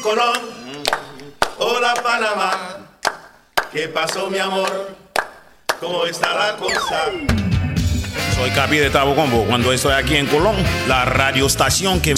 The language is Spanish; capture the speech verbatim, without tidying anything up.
Colón. Hola Panamá, ¿qué pasó mi amor? ¿Cómo está la cosa? Soy Capi de Tabo Combo. Cuando estoy aquí en Colón, la radioestación que